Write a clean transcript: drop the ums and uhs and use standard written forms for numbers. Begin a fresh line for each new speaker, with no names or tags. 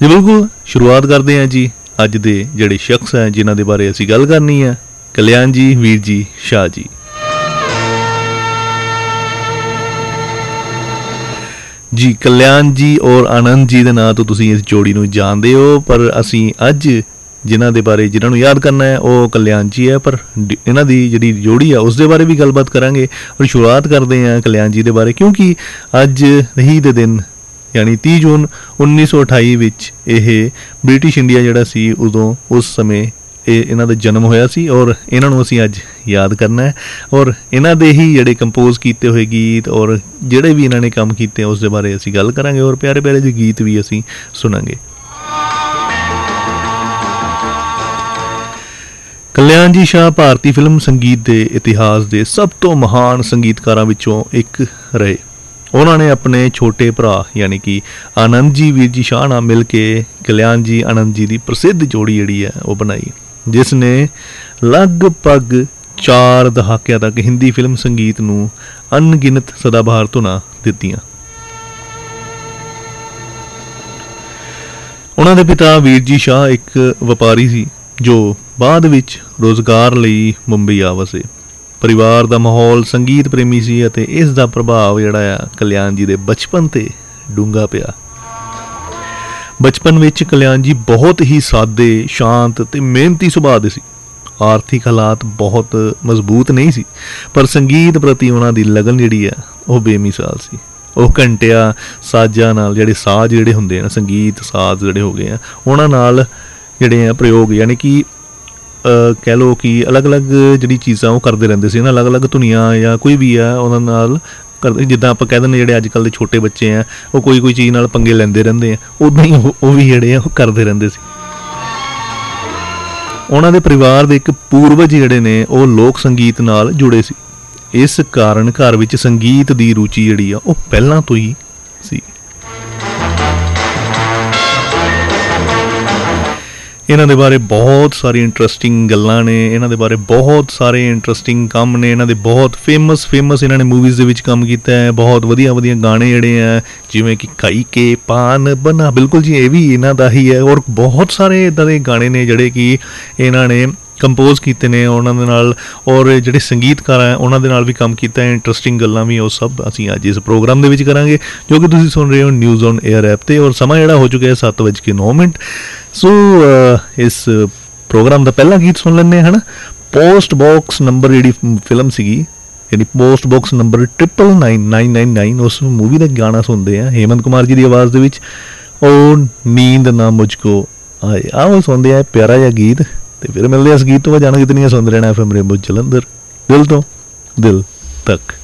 जी बिल्कुल, शुरुआत करते हैं जी अज दे जिहड़े शख्स हैं जिन्हां दे बारे असीं गल करनी है, कल्याण जी वीर जी शाह जी। जी कल्याण जी और आनंद जी दे नां तो तुसीं इस जोड़ी नूं जाणदे हो, पर असीं अज जिन्हां दे बारे जिन्हां नूं याद करना है वो कल्याण जी है, पर इन्हां दी जिहड़ी जोड़ी है उस दे बारे भी गलबात करांगे। और शुरुआत करते हैं कल्याण जी दे बारे, क्योंकि अज ही दे दिन यानी 30 जून 1928 विच यह ब्रिटिश इंडिया जिहड़ा सी उदों उस समय इन्हां दा जन्म होया सी और इन्हां नूं असीं अज याद करना है। और इन्हां दे ही जिहड़े कंपोज कीते हुए गीत और जिहड़े भी इन्हां ने काम कीते उस दे बारे असीं गल करांगे और प्यारे प्यारे ਜਿਹੇ गीत भी असीं सुनांगे। कल्याण जी शाह भारती फिल्म संगीत के इतिहास के सब तो महान संगीतकारां विचों एक रहे। उन्होंने अपने छोटे भरा यानी कि आनंद जी वीर जी शाह नाल मिल के कल्याण जी आनंद जी की प्रसिद्ध जोड़ी जिहड़ी है वो बनाई, जिसने लगभग 4 दहाकियां तक हिंदी फिल्म संगीत नूं अनगिनत सदाबहार धुनां दित्तियां। उन्हां दे पिता वीर जी शाह एक व्यापारी सी जो बाद विच रोज़गार लई मुंबई आ वसे। परिवार का माहौल संगीत प्रेमी सी अते इस दा प्रभाव जिहड़ा आ कल्याण जी दे बचपन ते डूंगा पिया। बचपन विच कल्याण जी बहुत ही सादे शांत ते मेहनती सुभाਅ दे सी। आर्थिक हालात बहुत मजबूत नहीं सी, पर संगीत प्रति उन्हां दी लगन जिहड़ी है वो बेमिसाल सी। वो घंटिया साजां नाल जिहड़े साज जिहड़े हुंदे ने संगीत साज जिहड़े हो गए हैं उन्हां नाल जिहड़े प्रयोग यानी कि कह लो कि अलग अलग जिहड़ी चीज़ां वो करते रहंदे सी ना, अलग अलग धुनियां या कोई भी है उन्हां नाल करदे। जिद्दां आपां कह दिंदे जिहड़े अजकल दे छोटे बच्चे हैं वो कोई चीज़ नाल पंगे लैंदे रहंदे हैं, उदां ही वो भी जिहड़े वो करदे रहंदे सी। उन्हां दे परिवार दे एक पूर्वज जिहड़े ने वो लोक संगीत नाल जुड़े सी। इस कारण घर विच संगीत दी रुचि जिहड़ी आ वो पहलां तो ही सी। इन्हां दे बारे बहुत सारी इंटरस्टिंग गल्लां ने, इन्हां दे बारे बहुत सारे इंटरस्टिंग काम ने, इन्हां दे बहुत फेमस इन्हां ने मूवीज़ दे विच काम कीता है। बहुत वधिया गाने जिहड़े हैं जिवें कि खाई के पान बना, बिल्कुल जी ये भी इन्हां दा ही है। और बहुत सारे इदां दे गाने ने जिहड़े कि इन्हां ने कंपोज कीते ने उन्हां दे नाल, और जिहड़े संगीतकार हैं उन्हां दे नाल भी काम कीता है। इंटरस्टिंग गल्लां भी वो सब असीं अज इस प्रोग्राम दे विच करांगे जो कि तुसीं सुन रहे हो न्यूज़ ऑन एयर ऐप ते। और समा जिहड़ा हो चुका है 7:09। सो इस प्रोग्राम का पहला गीत सुन लें है ना। पोस्ट बॉक्स नंबर जी फिल्म सीगी यानी पोस्ट बॉक्स नंबर 99999 उस मूवी का गाना सुनते हैं हेमंत कुमार जी की आवाज़ दे विच, और नींद ना मुझको आए। आओ सुनते हैं प्यारा जिहा गीत ते फिर मिलते हैं इस गीत तो बाद जाना कितनी सुनते रहना FM रेनबो जलंधर, दिल तो दिल तक।